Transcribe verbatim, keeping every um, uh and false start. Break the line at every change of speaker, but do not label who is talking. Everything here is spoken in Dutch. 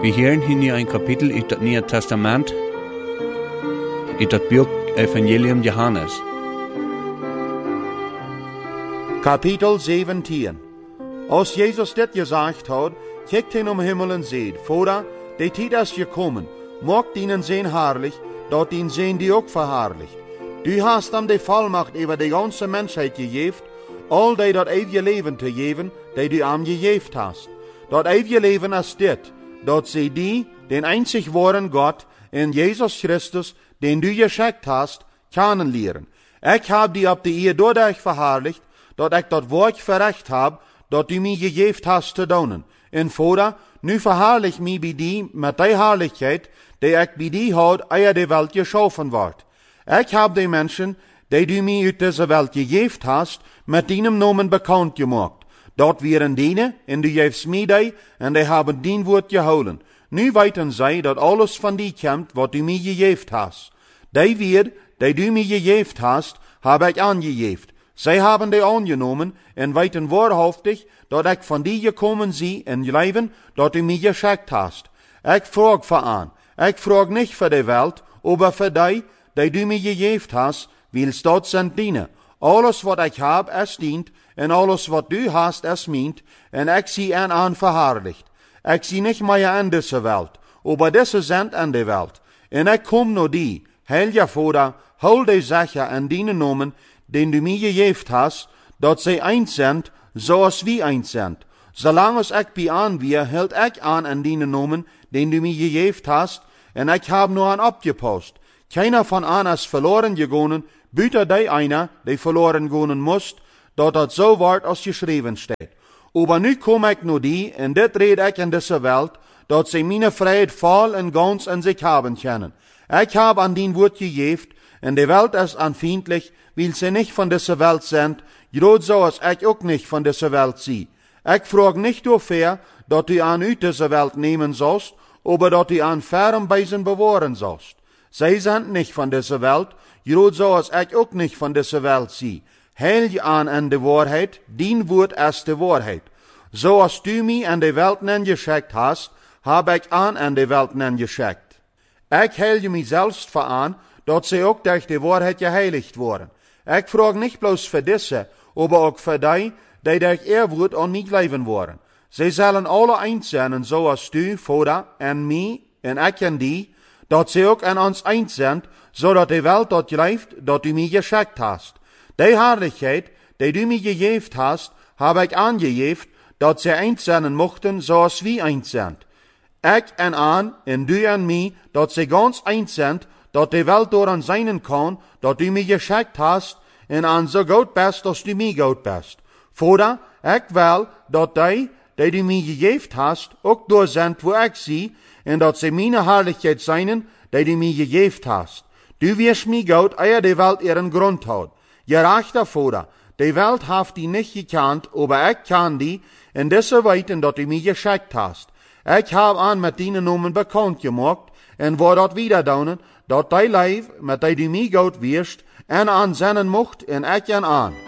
We hören hier ein Kapitel uit het Nieuwe Testament, uit het boek Evangelium Johannes.
Kapitel zeventien. Als Jezus dit gezegd had, kijkt hij om hemel en zeid, Vader, de tijd is gekomen, maak dienen zijn herrlich, dat dien zijn die ook verherrlicht. Du hast hem de volmacht over de ganze mensheid gegeven, al die dat eeuwige leven te geven, die du hem gegeven hast. Dat eeuwige leven is dit, dat zij die, den einzig waren God, en Jezus Christus, den du geschickt hast, kennen leren. Ik heb die op de eer doordat verherrlicht, dat ik dat woord verrecht heb, dat u mij gegeven hast te doen. En Vader, nu verherrlich mij bij die met die herrlichheid, die ik bij die houd, eer de wereld geschaffen wordt. Ik heb de mensen, die du mij uit deze wereld gegeven hast, met dienem nomen bekend gemaakt. Dat wieren dienen, en du geeft mij die, en die hebben dien woord gehouden. Nu weten zij dat alles van die komt, wat du mij gegeven hast. Die weer, die du mij gegeven hast, heb ik aangegeven. Zij hebben die aangenomen, en weten waarhaftig, dat ik van die gekomen zie, en leven, dat u mij geschikt hast. Ik vraag voor aan, ik vraag niet voor de wereld, maar voor die, die du mij gegeven hast, wils dat zijn dienen. Alles wat ik heb is dient, en alles wat du hast is meent, en ik zie en aan verherrlicht. Ik zie niet meer in deze wereld, maar deze zijn in de wereld. En ik kom naar die, heilige Vader, hou die zaken en dienen nomen, den du mij gegeven hast, dat zij eind zijn, zoals wij eind zijn. Zolang als ik bij aan weer, hield ik aan en dienen nomen, den du mij gegeven hast, en ik heb nu aan opgepast. Keiner van aan is verloren gegaan, buiten die einer, die verloren gaan moest, dat het zo wordt als geschreven staat. Maar nu kom ik naar die, en dit red ik in deze wereld, dat zij mijn vrijheid vol en gans in zich hebben kunnen. Ik heb aan die woord gegeven, en de wereld is aanvriendelijk, wil ze niet van deze wereld zijn, groot zoals ik ook niet van deze wereld zie. Ik vraag niet doorver dat u aan uit deze wereld nemen zult, maar dat u aan ferm bij zijn bewaren zult. Zij zijn niet van deze wereld, groot zoals ik ook niet van deze wereld zie. Heil je aan in de waarheid, dien woord is de waarheid. Zoals du mij in de wereld nen geschikt hast, heb ik aan in de wereld nen geschikt. Ik heil je mijzelf voor aan, dat zij ook durch de waarheid geheiligd worden. Ik vraag niet bloos voor deze, maar ook voor die, die durch eerwoord aan mij leven worden. Zij zullen alle eind zijn, zoals du, Vader, en mij, en ik en die, dat zij ook aan ons eind zijn, zodat de wereld dat leeft, dat u mij geschikt hast. Die herrlichheid, die du mij gegeven hast, heb ik aangegeven, dat zij eind zijn mochten, zoals wij eind zijn. Ik en aan, en du en mij, dat zij gans eind zijn, dat de wereld door aan zijn kan, dat u mij geschikt hast, en aan zo goed best als du mij goed best. Vader, ik wil dat die, die du mij gegeven hast, ook door zijn waar ik zie, en dat zij mijn herrlichheid zijn, die du mij gegeven hast. Du wirst mij goed, eer de wereld ihren grond houdt. Gerechter Vader, de wereld heeft die niet gekend, maar ik ken die, en deze weten dat u mij geschikt hast. Ik heb aan met die nomen bekend gemaakt, en waar dat wieder doen, dat die leef met die du mij goed wirst, en aan zijn mocht, en ik en aan.